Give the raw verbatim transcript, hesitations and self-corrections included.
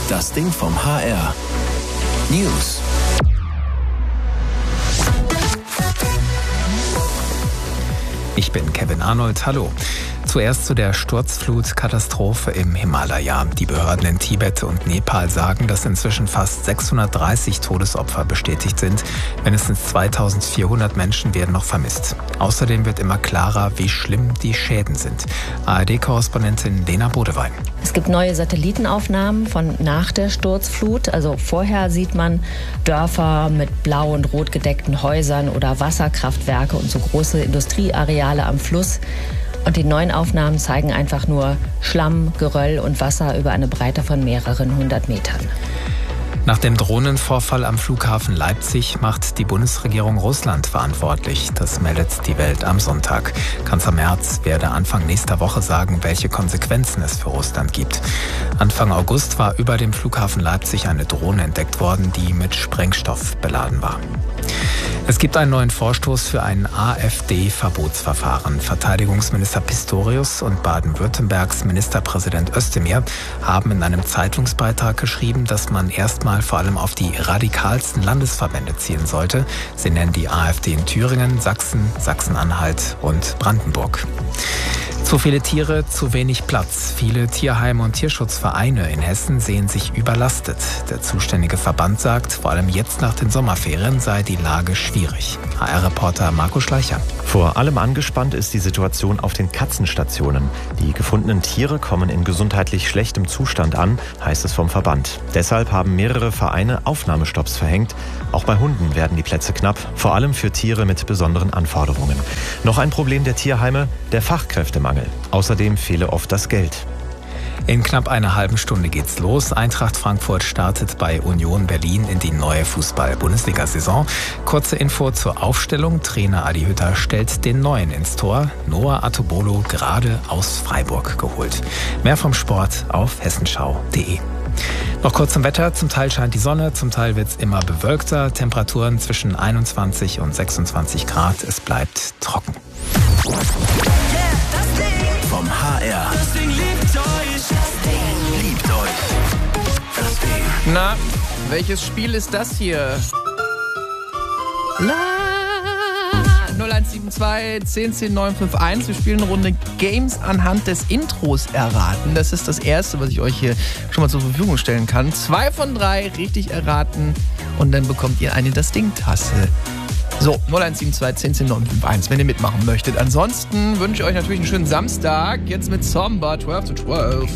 Das Ding vom H R. News. Ich bin Kevin Arnold, hallo. Zuerst zu der Sturzflutkatastrophe im Himalaya. Die Behörden in Tibet und Nepal sagen, dass inzwischen fast sechshundertdreißig Todesopfer bestätigt sind. Mindestens zweitausendvierhundert Menschen werden noch vermisst. Außerdem wird immer klarer, wie schlimm die Schäden sind. A R D-Korrespondentin Lena Bodewein. Es gibt neue Satellitenaufnahmen von nach der Sturzflut. Also vorher sieht man Dörfer mit blau und rot gedeckten Häusern oder Wasserkraftwerke und so große Industrieareale am Fluss. Und die neuen Aufnahmen zeigen einfach nur Schlamm, Geröll und Wasser über eine Breite von mehreren hundert Metern. Nach dem Drohnenvorfall am Flughafen Leipzig macht die Bundesregierung Russland verantwortlich. Das meldet die Welt am Sonntag. Kanzler Merz werde Anfang nächster Woche sagen, welche Konsequenzen es für Russland gibt. Anfang August war über dem Flughafen Leipzig eine Drohne entdeckt worden, die mit Sprengstoff beladen war. Es gibt einen neuen Vorstoß für ein AfD-Verbotsverfahren. Verteidigungsminister Pistorius und Baden-Württembergs Ministerpräsident Özdemir haben in einem Zeitungsbeitrag geschrieben, dass man erstmal vor allem auf die radikalsten Landesverbände zielen sollte. Sie nennen die AfD in Thüringen, Sachsen, Sachsen-Anhalt und Brandenburg. Zu viele Tiere, zu wenig Platz. Viele Tierheime und Tierschutzvereine in Hessen sehen sich überlastet. Der zuständige Verband sagt, vor allem jetzt nach den Sommerferien sei die Lage schwierig. H R-Reporter Marco Schleicher. Vor allem angespannt ist die Situation auf den Katzenstationen. Die gefundenen Tiere kommen in gesundheitlich schlechtem Zustand an, heißt es vom Verband. Deshalb haben mehrere Vereine Aufnahmestopps verhängt. Auch bei Hunden werden die Plätze knapp, vor allem für Tiere mit besonderen Anforderungen. Noch ein Problem der Tierheime, der Fachkräftemangel. Außerdem fehle oft das Geld. In knapp einer halben Stunde geht's los. Eintracht Frankfurt startet bei Union Berlin in die neue Fußball-Bundesliga-Saison. Kurze Info zur Aufstellung. Trainer Adi Hütter stellt den Neuen ins Tor. Noah Atobolo gerade aus Freiburg geholt. Mehr vom Sport auf hessenschau punkt de. Noch kurz zum Wetter. Zum Teil scheint die Sonne, zum Teil wird's immer bewölkter. Temperaturen zwischen einundzwanzig und sechsundzwanzig Grad. Es bleibt trocken. Vom H R. Das Ding liebt euch. Das Ding liebt euch. Das Ding. Na, welches Spiel ist das hier? La null eins sieben zwei, zehn zehn, neun fünf eins. Wir spielen eine Runde Games anhand des Intros erraten. Das ist das Erste, was ich euch hier schon mal zur Verfügung stellen kann. Zwei von drei richtig erraten und dann bekommt ihr eine Das Ding-Tasse. So, null eins sieben zwei, zehn zehn, neun fünf eins, wenn ihr mitmachen möchtet. Ansonsten wünsche ich euch natürlich einen schönen Samstag. Jetzt mit Samba, zwölf zu zwölf.